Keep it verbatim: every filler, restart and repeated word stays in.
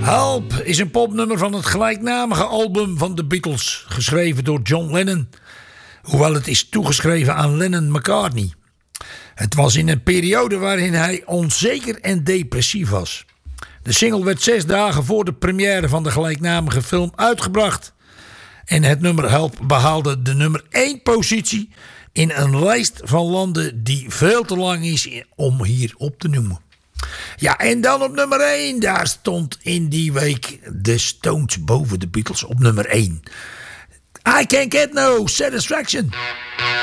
Help is een popnummer van het gelijknamige album van de Beatles, geschreven door John Lennon, hoewel het is toegeschreven aan Lennon-McCartney. Het was in een periode waarin hij onzeker en depressief was. De single werd zes dagen voor de première van de gelijknamige film uitgebracht. En het nummer Help behaalde de nummer één positie in een lijst van landen die veel te lang is om hier op te noemen. Ja, en dan op nummer één. Daar stond in die week de Stones boven de Beatles op nummer één. I Can't Get No Satisfaction.